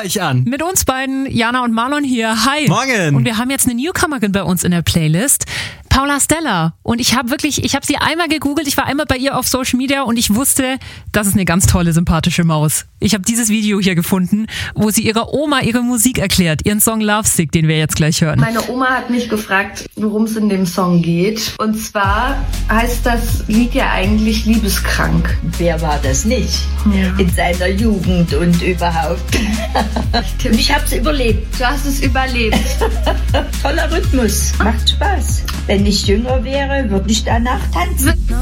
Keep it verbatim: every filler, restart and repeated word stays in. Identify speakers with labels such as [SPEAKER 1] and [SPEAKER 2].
[SPEAKER 1] euch an.
[SPEAKER 2] Mit uns beiden, Jana und Marlon hier. Hi.
[SPEAKER 1] Morgen.
[SPEAKER 2] Und wir haben jetzt eine Newcomerin bei uns in der Playlist. Paula Stella. Und ich habe wirklich, ich habe sie einmal gegoogelt, ich war einmal bei ihr auf Social Media und ich wusste, das ist eine ganz tolle, sympathische Maus. Ich habe dieses Video hier gefunden, wo sie ihrer Oma ihre Musik erklärt, ihren Song Lovesick, den wir jetzt gleich hören.
[SPEAKER 3] Meine Oma hat mich gefragt, worum es in dem Song geht. Und zwar heißt das Lied ja eigentlich Liebeskrank.
[SPEAKER 4] Wer war das nicht?
[SPEAKER 3] Ja.
[SPEAKER 4] In seiner Jugend und überhaupt. Und ich habe es überlebt.
[SPEAKER 3] Du hast es überlebt.
[SPEAKER 4] Toller Rhythmus, macht Spaß. Wenn ich jünger wäre, würde ich danach tanzen.